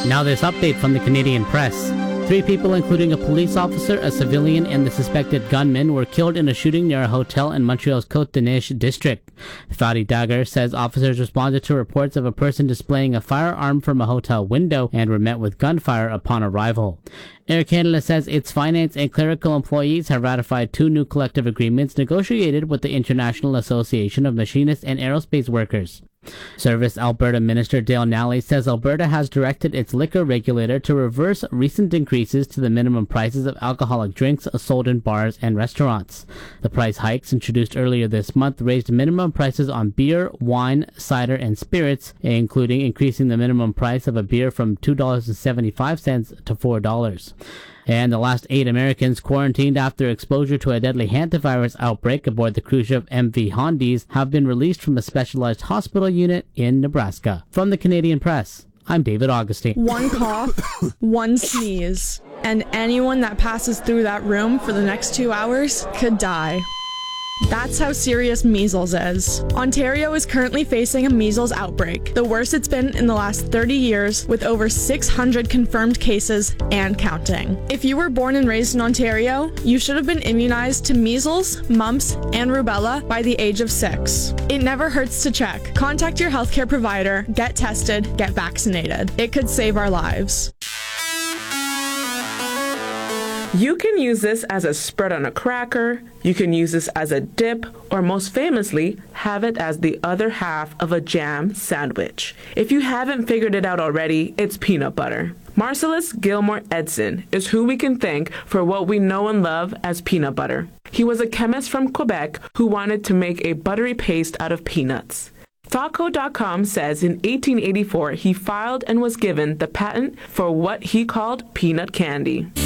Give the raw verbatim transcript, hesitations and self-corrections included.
Now this update from the Canadian Press. Three people, including a police officer, a civilian, and the suspected gunman, were killed in a shooting near a hotel in Montreal's Côte-des-Neiges district. Fadi Dagger says officers responded to reports of a person displaying a firearm from a hotel window and were met with gunfire upon arrival. Air Canada says its finance and clerical employees have ratified two new collective agreements negotiated with the International Association of Machinists and Aerospace Workers. Service Alberta Minister Dale Nally says Alberta has directed its liquor regulator to reverse recent increases to the minimum prices of alcoholic drinks sold in bars and restaurants. The price hikes introduced earlier this month raised minimum prices on beer, wine, cider, and spirits, including increasing the minimum price of a beer from two dollars and seventy-five cents to four dollars. And the last eight Americans quarantined after exposure to a deadly hantavirus outbreak aboard the cruise ship M V Hondies have been released from a specialized hospital unit in Nebraska. From the Canadian Press, I'm David Augustine. One cough, one sneeze, and anyone that passes through that room for the next two hours could die. That's how serious measles is. Ontario is currently facing a measles outbreak, the worst it's been in the last thirty years, with over six hundred confirmed cases and counting. If you were born and raised in Ontario, you should have been immunized to measles, mumps, and rubella by the age of six. It never hurts to check. Contact your healthcare provider, get tested, get vaccinated. It could save our lives. You can use this as a spread on a cracker, you can use this as a dip, or most famously, have it as the other half of a jam sandwich. If you haven't figured it out already, it's peanut butter. Marcellus Gilmore Edson is who we can thank for what we know and love as peanut butter. He was a chemist from Quebec who wanted to make a buttery paste out of peanuts. Thoughtco dot com says in eighteen eighty-four he filed and was given the patent for what he called peanut candy.